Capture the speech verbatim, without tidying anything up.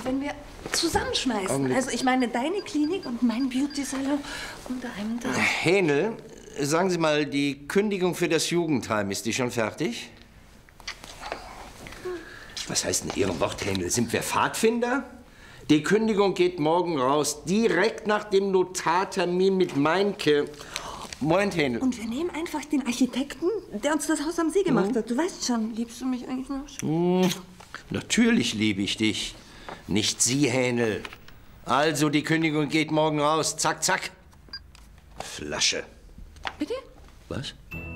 wenn wir zusammenschmeißen. Augenblick. Also ich meine, deine Klinik und mein Beauty-Salon unter einem Dach. Hähnel, sagen Sie mal, die Kündigung für das Jugendheim, ist die schon fertig? Was heißt denn Ihr Wort, Hähnel? Sind wir Pfadfinder? Die Kündigung geht morgen raus, direkt nach dem Notartermin mit Meinke. Moment, Hähnel. Und wir nehmen einfach den Architekten, der uns das Haus am See gemacht hat. Du weißt schon, liebst du mich eigentlich noch? Hm, natürlich liebe ich dich. Nicht Sie, Hähnel. Also, die Kündigung geht morgen raus. Zack, zack. Flasche. Bitte? Was?